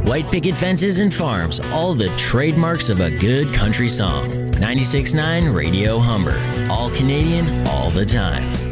White picket fences and farms, all the trademarks of a good country song. 96.9 Radio Humber. All Canadian, all the time.